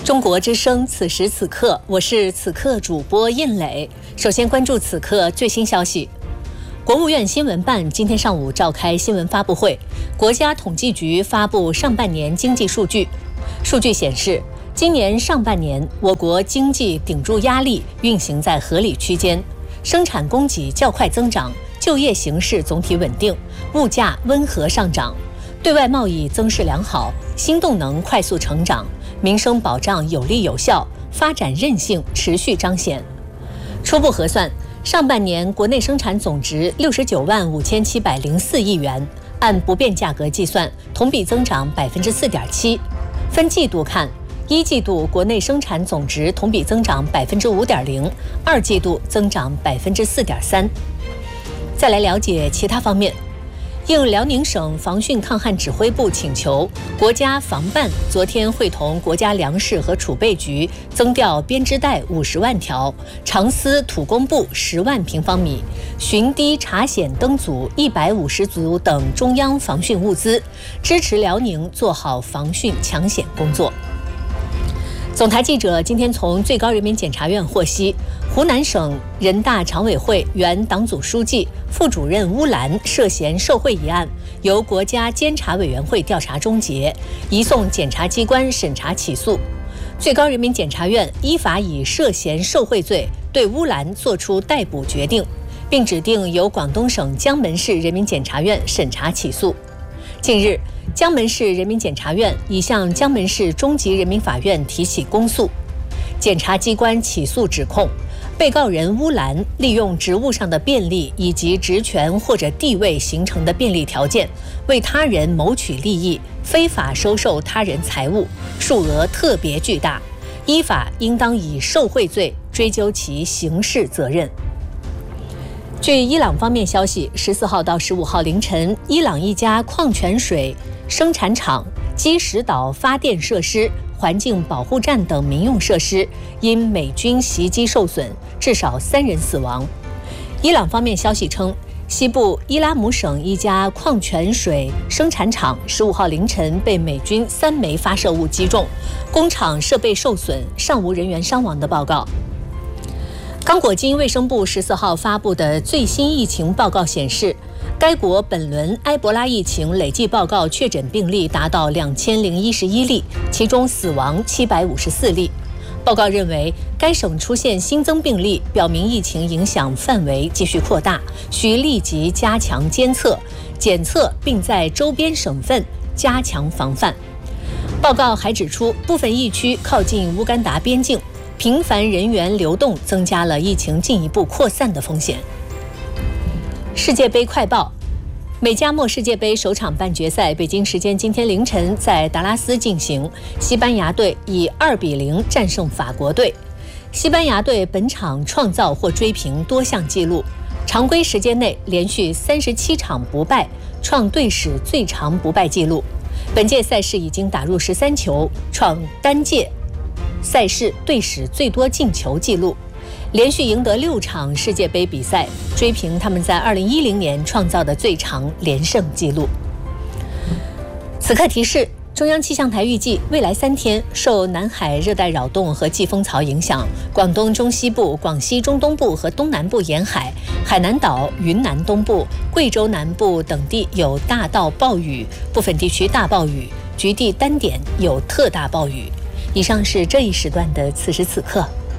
中国之声，此时此刻，我是此刻主播印磊。首先关注此刻最新消息。国务院新闻办今天上午召开新闻发布会，国家统计局发布上半年经济数据。数据显示，今年上半年我国经济顶住压力，运行在合理区间，生产供给较快增长，就业形势总体稳定，物价温和上涨，对外贸易增势良好，新动能快速成长，民生保障有力有效，发展韧性持续彰显。初步核算，上半年国内生产总值69万5704亿元，按不变价格计算，同比增长4.7%。分季度看，一季度国内生产总值同比增长5.0%，二季度增长4.3%。再来了解其他方面。应辽宁省防汛抗旱指挥部请求，国家防办昨天会同国家粮食和储备局增调编织袋50万条、长丝土工布10万平方米、巡堤查险灯组150组等中央防汛物资，支持辽宁做好防汛抢险工作。总台记者今天从最高人民检察院获悉，湖南省人大常委会原党组书记、副主任乌兰涉嫌受贿一案，由国家监察委员会调查终结，移送检察机关审查起诉。最高人民检察院依法以涉嫌受贿罪对乌兰作出逮捕决定，并指定由广东省江门市人民检察院审查起诉。近日，江门市人民检察院已向江门市中级人民法院提起公诉。检察机关起诉指控，被告人乌兰利用职务上的便利以及职权或者地位形成的便利条件，为他人谋取利益，非法收受他人财物，数额特别巨大，依法应当以受贿罪追究其刑事责任。据伊朗方面消息，14号到15号凌晨，伊朗一家矿泉水生产厂、基石岛发电设施、环境保护站等民用设施因美军袭击受损，至少3人死亡。伊朗方面消息称，西部伊拉姆省一家矿泉水生产厂15号凌晨被美军3枚发射物击中，工厂设备受损，尚无人员伤亡的报告。刚果金卫生部14号发布的最新疫情报告显示，该国本轮埃博拉疫情累计报告确诊病例达到2011例，其中死亡754例。报告认为，该省出现新增病例，表明疫情影响范围继续扩大，需立即加强监测、检测，并在周边省份加强防范。报告还指出，部分疫区靠近乌干达边境，频繁人员流动增加了疫情进一步扩散的风险。世界杯快报：美加墨世界杯首场半决赛，北京时间今天凌晨在达拉斯进行，西班牙队以2-0战胜法国队。西班牙队本场创造或追平多项纪录，常规时间内连续37场不败，创队史最长不败纪录。本届赛事已经打入13球，创单届赛事队史最多进球纪录，连续赢得6场世界杯比赛，追平他们在2010年创造的最长连胜纪录。此刻提示，中央气象台预计未来3天受南海热带扰动和季风槽影响，广东中西部、广西中东部和东南部沿海、海南岛、云南东部、贵州南部等地有大到暴雨，部分地区大暴雨，局地单点有特大暴雨。以上是这一时段的此时此刻。